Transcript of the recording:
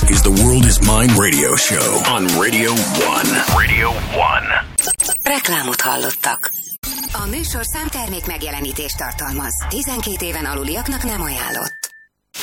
is the World is Mine radio show on Radio 1. Radio 1. Reklámot hallottak. A műsor számtermék megjelenítést tartalmaz. 12 éven aluliaknak nem ajánlott.